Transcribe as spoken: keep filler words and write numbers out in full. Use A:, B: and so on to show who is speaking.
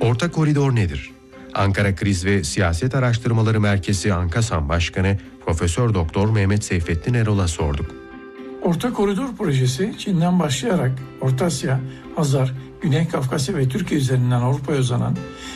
A: Orta koridor nedir? Ankara Kriz ve Siyaset Araştırmaları Merkezi ANKASAM Başkanı Profesör Doktor Mehmet Seyfettin Erol'a sorduk.
B: Orta Koridor projesi Çin'den başlayarak Orta Asya, Hazar, Güney Kafkasya ve Türkiye üzerinden Avrupa'ya uzanan